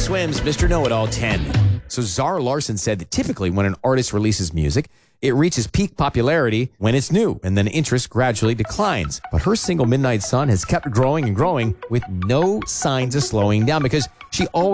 Swims, Mr. Know-It-All 10. So Zara Larsson said that typically when an artist releases music, it reaches peak popularity when it's new, and then interest gradually declines. But her single Midnight Sun has kept growing and growing with no signs of slowing down because she always